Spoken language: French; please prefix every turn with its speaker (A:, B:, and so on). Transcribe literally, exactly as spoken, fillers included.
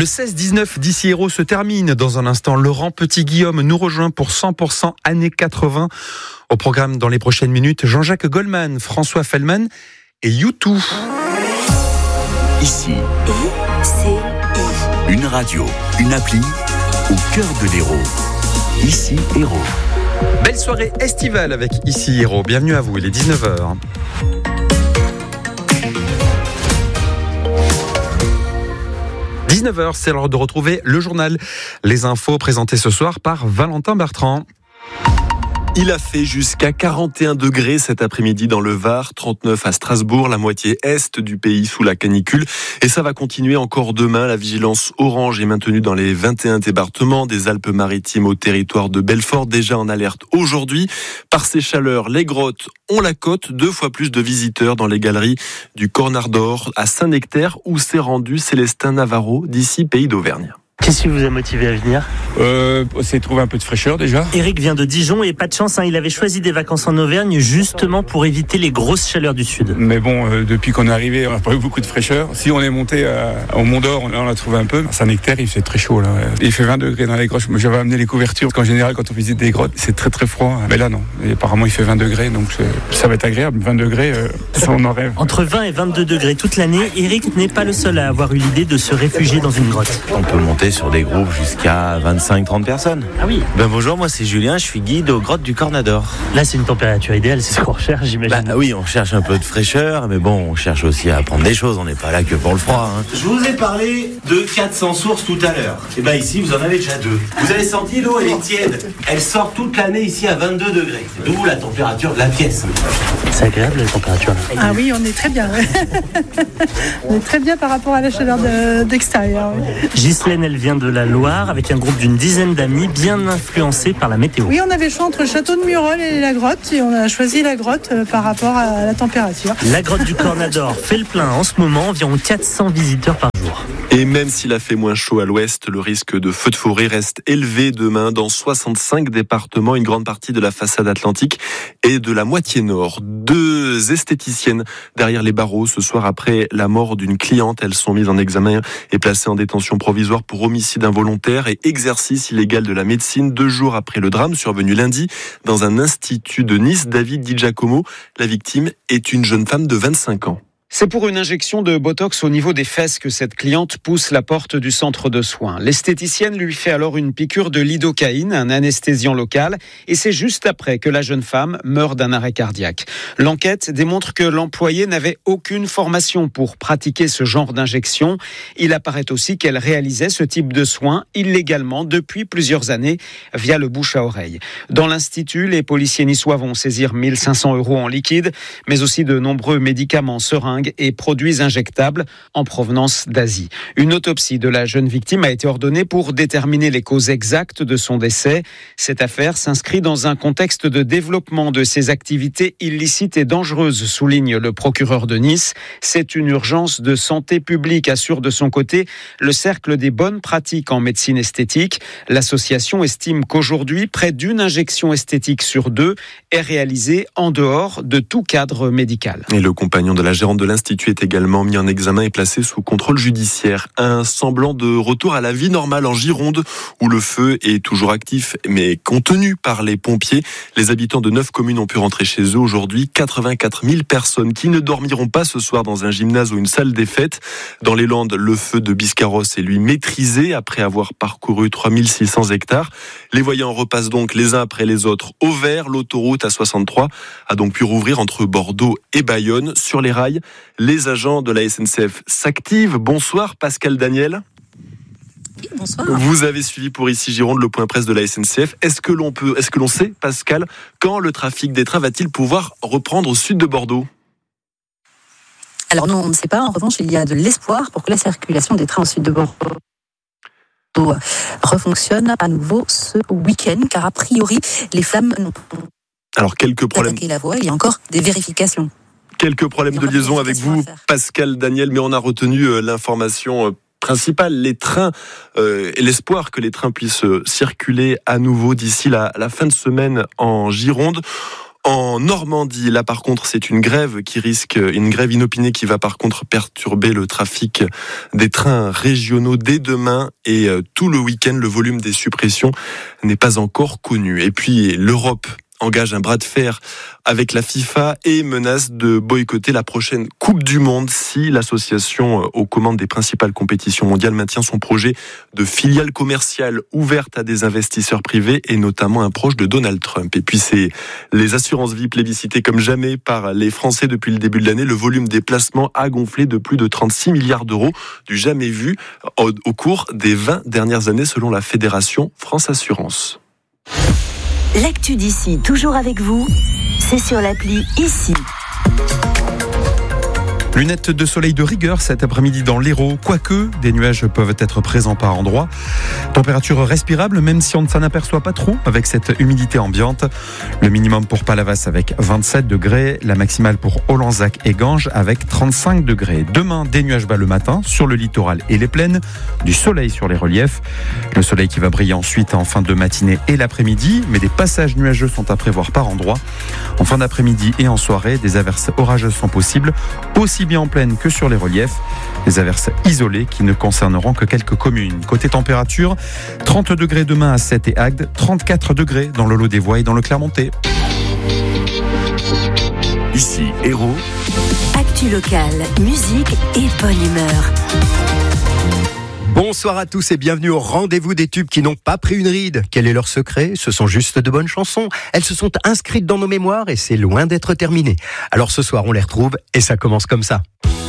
A: Le seize dix-neuf d'Ici Héros se termine. Dans un instant, Laurent Petit-Guillaume nous rejoint pour cent pour cent années quatre-vingts. Au programme dans les prochaines minutes, Jean-Jacques Goldman, François Fellman et U deux.
B: Ici, I C I. Une radio, une appli au cœur de l'Hérault. Ici Hérault.
A: Belle soirée estivale avec Ici Hérault. Bienvenue à vous, il est dix-neuf heures. dix-neuf heures, c'est l'heure de retrouver le journal. Les infos présentées ce soir par Valentin Bertrand.
C: Il a fait jusqu'à quarante et un degrés cet après-midi dans le Var, trente-neuf à Strasbourg, la moitié est du pays sous la canicule. Et ça va continuer encore demain. La vigilance orange est maintenue dans les vingt et un départements, des Alpes-Maritimes au territoire de Belfort, déjà en alerte aujourd'hui. Par ces chaleurs, les grottes ont la cote, deux fois plus de visiteurs dans les galeries du Cornard d'Or à Saint-Nectaire, où s'est rendu Célestin Navarro d'ici Pays d'Auvergne.
D: Qu'est-ce qui vous a motivé à venir ?
E: Euh, c'est trouver un peu de fraîcheur déjà.
D: Eric vient de Dijon et pas de chance, hein, il avait choisi des vacances en Auvergne justement pour éviter les grosses chaleurs du sud.
E: Mais bon, euh, depuis qu'on est arrivé, on n'a pas eu beaucoup de fraîcheur. Si on est monté à, au Mont d'Or, on, on l'a trouvé un peu. À Saint-Nectaire, il fait très chaud là. Il fait vingt degrés dans les grottes. J'avais amené les couvertures parce qu'en général, quand on visite des grottes, c'est très très froid. Mais là, non. Et apparemment, il fait vingt degrés, donc ça va être agréable. vingt degrés, euh, ça on en rêve.
D: Entre vingt et vingt-deux degrés toute l'année, Eric n'est pas le seul à avoir eu l'idée de se réfugier dans une grotte.
F: On peut monter sur des groupes jusqu'à vingt-cinq trente personnes.
D: Ah oui.
F: Ben bonjour, moi c'est Julien, je suis guide aux grottes du Cornard d'Or.
D: Là c'est une température idéale, c'est ce qu'on recherche, j'imagine.
F: Bah oui, on cherche un peu de fraîcheur, mais bon, on cherche aussi à apprendre des choses, on n'est pas là que pour le froid. Hein.
G: Je vous ai parlé de quatre cents sources tout à l'heure. Et ben ici vous en avez déjà deux. Vous avez senti l'eau, elle est tiède. Elle sort toute l'année ici à vingt-deux degrés. D'où la température de la pièce.
D: C'est agréable la température.
H: Ah oui, on est très bien. On est très bien par rapport à la chaleur de, d'extérieur. Oui.
D: Ghislaine, elle vient de la Loire avec un groupe d'une dizaine d'amis bien influencés par la météo.
H: Oui, on avait le choix entre le château de Murol et la grotte et on a choisi la grotte par rapport à la température.
D: La grotte du Cornard d'Or fait le plein en ce moment, environ quatre cents visiteurs par jour.
C: Et même s'il a fait moins chaud à l'ouest, le risque de feux de forêt reste élevé demain dans soixante-cinq départements, une grande partie de la façade atlantique et de la moitié nord. Deux esthéticiennes derrière les barreaux ce soir après la mort d'une cliente. Elles sont mises en examen et placées en détention provisoire pour homicide involontaire et exercice illégal de la médecine. Deux jours après le drame survenu lundi dans un institut de Nice, David Di Giacomo, la victime est une jeune femme de vingt-cinq ans.
I: C'est pour une injection de botox au niveau des fesses que cette cliente pousse la porte du centre de soins. L'esthéticienne lui fait alors une piqûre de lidocaïne, un anesthésiant local, et c'est juste après que la jeune femme meurt d'un arrêt cardiaque. L'enquête démontre que l'employé n'avait aucune formation pour pratiquer ce genre d'injection. Il apparaît aussi qu'elle réalisait ce type de soins illégalement depuis plusieurs années via le bouche à oreille. Dans l'institut, les policiers niçois vont saisir mille cinq cents euros en liquide, mais aussi de nombreux médicaments, seringues et produits injectables en provenance d'Asie. Une autopsie de la jeune victime a été ordonnée pour déterminer les causes exactes de son décès. Cette affaire s'inscrit dans un contexte de développement de ces activités illicites et dangereuses, souligne le procureur de Nice. C'est une urgence de santé publique, assure de son côté le Cercle des bonnes pratiques en médecine esthétique. L'association estime qu'aujourd'hui, près d'une injection esthétique sur deux est réalisée en dehors de tout cadre médical.
C: Et le compagnon de la gérante de l'Institut est également mis en examen et placé sous contrôle judiciaire. Un semblant de retour à la vie normale en Gironde, où le feu est toujours actif, mais contenu par les pompiers. Les habitants de neuf communes ont pu rentrer chez eux aujourd'hui. quatre-vingt-quatre mille personnes qui ne dormiront pas ce soir dans un gymnase ou une salle des fêtes. Dans les Landes, le feu de Biscarrosse est lui maîtrisé après avoir parcouru trois mille six cents hectares. Les voyants repassent donc les uns après les autres au vert. L'autoroute A soixante-trois a donc pu rouvrir entre Bordeaux et Bayonne. Sur les rails, les agents de la S N C F s'activent. Bonsoir Pascal Daniel.
J: Oui, bonsoir.
C: Vous avez suivi pour Ici Gironde le point presse de la S N C F. Est-ce que l'on peut, est-ce que l'on sait, Pascal, quand le trafic des trains va-t-il pouvoir reprendre au sud de Bordeaux ?
J: Alors non, on ne sait pas. En revanche, il y a de l'espoir pour que la circulation des trains au sud de Bordeaux refonctionne à nouveau ce week-end, car a priori, les flammes n'ont pas
C: Alors quelques problèmes.
J: attaqué la voie. Il y a encore des vérifications.
C: Quelques problèmes de liaison avec vous, Pascal Daniel, mais on a retenu euh, l'information euh, principale, les trains euh, et l'espoir que les trains puissent euh, circuler à nouveau d'ici la, la fin de semaine en Gironde. En Normandie, là par contre, c'est une grève qui risque, une grève inopinée qui va par contre perturber le trafic des trains régionaux dès demain et tout le week-end. Le volume des suppressions n'est pas encore connu. Et puis l'Europe engage un bras de fer avec la FIFA et menace de boycotter la prochaine Coupe du Monde si l'association aux commandes des principales compétitions mondiales maintient son projet de filiale commerciale ouverte à des investisseurs privés et notamment un proche de Donald Trump. Et puis c'est les assurances vie plébiscitées comme jamais par les Français depuis le début de l'année. Le volume des placements a gonflé de plus de trente-six milliards d'euros, du jamais vu au, au cours des vingt dernières années selon la Fédération France Assurance.
K: L'actu d'ici, toujours avec vous, c'est sur l'appli Ici.
A: Lunettes de soleil de rigueur cet après-midi dans l'Hérault, quoique des nuages peuvent être présents par endroits. Température respirable, même si on ne s'en aperçoit pas trop avec cette humidité ambiante. Le minimum pour Palavas avec vingt-sept degrés, la maximale pour Ollanzac et Ganges avec trente-cinq degrés. Demain, des nuages bas le matin sur le littoral et les plaines, du soleil sur les reliefs. Le soleil qui va briller ensuite en fin de matinée et l'après-midi, mais des passages nuageux sont à prévoir par endroits. En fin d'après-midi et en soirée, des averses orageuses sont possibles, aussi bien en plaine que sur les reliefs. Des averses isolées qui ne concerneront que quelques communes. Côté température, trente degrés demain à Sète et Agde, trente-quatre degrés dans le Lot des Voies et dans le Clermontais.
B: Ici, Hérault.
K: Actu locale, musique et bonne humeur.
L: Bonsoir à tous et bienvenue au rendez-vous des tubes qui n'ont pas pris une ride. Quel est leur secret ? Ce sont juste de bonnes chansons. Elles se sont inscrites dans nos mémoires et c'est loin d'être terminé. Alors ce soir, on les retrouve et ça commence comme ça.